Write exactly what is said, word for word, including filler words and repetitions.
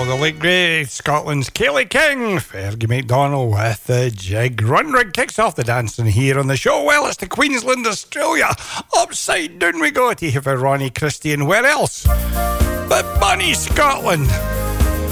the late great Scotland's Kelly King, Fergie McDonald with the jig. Runrig kicks off the dancing here on the show. Well, it's to Queensland, Australia. Upside down we go to hear for Ronnie Christie, and where else but Bunny, Scotland.